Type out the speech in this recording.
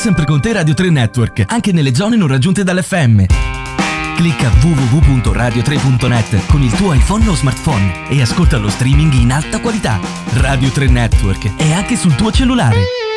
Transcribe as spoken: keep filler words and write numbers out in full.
sempre con te Radio tre Network, anche nelle zone non raggiunte dall'F M. Clicca w w w punto radio tre punto net con il tuo iPhone o smartphone e ascolta lo streaming in alta qualità. Radio tre Network è anche sul tuo cellulare.